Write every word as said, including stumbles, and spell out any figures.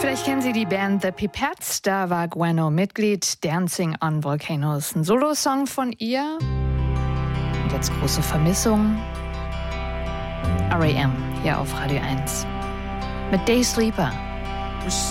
Vielleicht kennen Sie die Band The Pipettes. Da war Gwen Mitglied. Dancing on Volcanoes, ein Solosong von ihr. Und jetzt große Vermissung. R E M hier auf Radio eins mit Day Sleeper.